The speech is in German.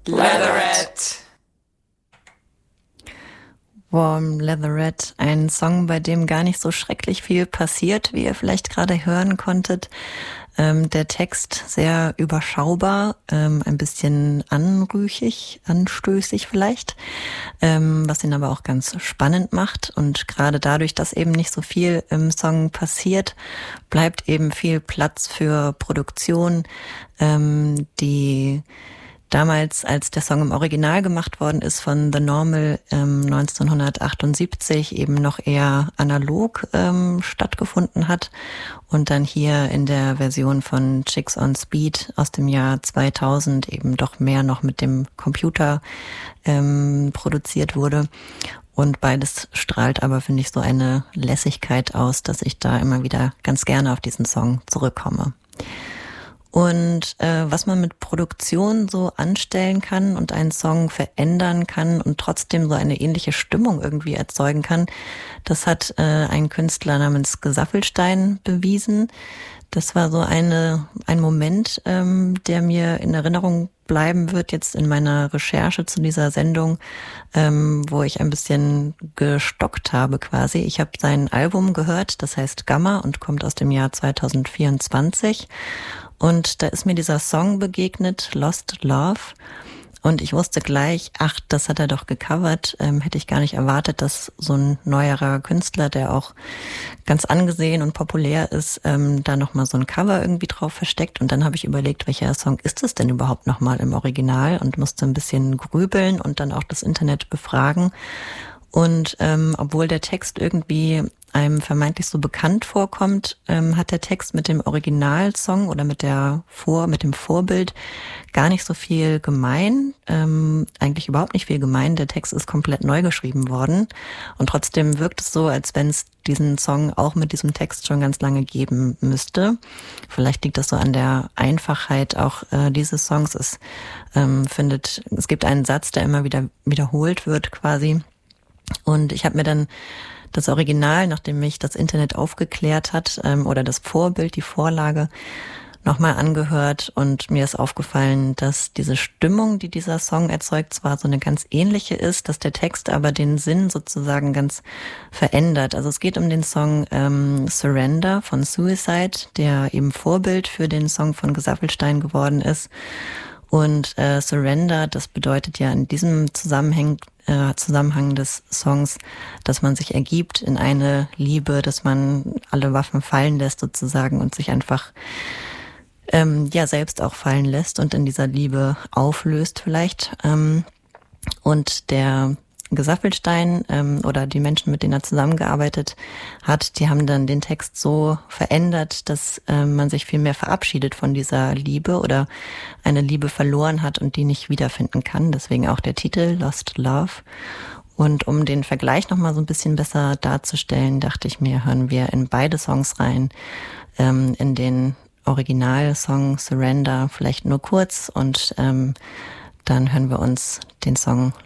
Leatherette. Warm Leatherette, ein Song, bei dem gar nicht so schrecklich viel passiert, wie ihr vielleicht gerade hören konntet. Der Text sehr überschaubar, ein bisschen anrüchig, anstößig vielleicht, was ihn aber auch ganz spannend macht. Und gerade dadurch, dass eben nicht so viel im Song passiert, bleibt eben viel Platz für Produktion, die damals, als der Song im Original gemacht worden ist von The Normal 1978, eben noch eher analog stattgefunden hat und dann hier in der Version von Chicks on Speed aus dem Jahr 2000 eben doch mehr noch mit dem Computer produziert wurde. Und beides strahlt aber, finde ich, so eine Lässigkeit aus, dass ich da immer wieder ganz gerne auf diesen Song zurückkomme. Und was man mit Produktion so anstellen kann und einen Song verändern kann und trotzdem so eine ähnliche Stimmung irgendwie erzeugen kann, das hat ein Künstler namens Gesaffelstein bewiesen. Das war so ein Moment, der mir in Erinnerung bleiben wird jetzt in meiner Recherche zu dieser Sendung, wo ich ein bisschen gestockt habe quasi. Ich habe sein Album gehört, das heißt Gamma und kommt aus dem Jahr 2024. Und da ist mir dieser Song begegnet, Lost Love. Und ich wusste gleich, ach, das hat er doch gecovert. Hätte ich gar nicht erwartet, dass so ein neuerer Künstler, der auch ganz angesehen und populär ist, da nochmal so ein Cover irgendwie drauf versteckt. Und dann habe ich überlegt, welcher Song ist es denn überhaupt nochmal im Original? Und musste ein bisschen grübeln und dann auch das Internet befragen. Und obwohl der Text irgendwie einem vermeintlich so bekannt vorkommt, hat der Text mit dem Originalsong oder mit dem Vorbild gar nicht so viel gemein, eigentlich überhaupt nicht viel gemein. Der Text ist komplett neu geschrieben worden und trotzdem wirkt es so, als wenn es diesen Song auch mit diesem Text schon ganz lange geben müsste. Vielleicht liegt das so an der Einfachheit auch dieses Songs. Es gibt einen Satz, der immer wieder wiederholt wird quasi. Und ich habe mir dann das Original, nachdem mich das Internet aufgeklärt hat, oder das Vorbild, die Vorlage, nochmal angehört und mir ist aufgefallen, dass diese Stimmung, die dieser Song erzeugt, zwar so eine ganz ähnliche ist, dass der Text aber den Sinn sozusagen ganz verändert. Also es geht um den Song Surrender von Suicide, der eben Vorbild für den Song von Gesaffelstein geworden ist. Und Surrender, das bedeutet ja in diesem Zusammenhang des Songs, dass man sich ergibt in eine Liebe, dass man alle Waffen fallen lässt sozusagen und sich einfach selbst auch fallen lässt und in dieser Liebe auflöst vielleicht. Und der Gesaffelstein oder die Menschen, mit denen er zusammengearbeitet hat, die haben dann den Text so verändert, dass man sich viel mehr verabschiedet von dieser Liebe oder eine Liebe verloren hat und die nicht wiederfinden kann. Deswegen auch der Titel Lost Love. Und um den Vergleich nochmal so ein bisschen besser darzustellen, dachte ich mir, hören wir in beide Songs rein, in den Originalsong Surrender vielleicht nur kurz und dann hören wir uns den Song